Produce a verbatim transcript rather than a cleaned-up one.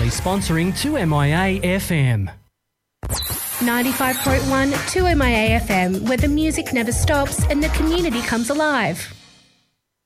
proudly sponsoring two M I A F M. ninety-five point one two M I A F M, where the music never stops and the community comes alive.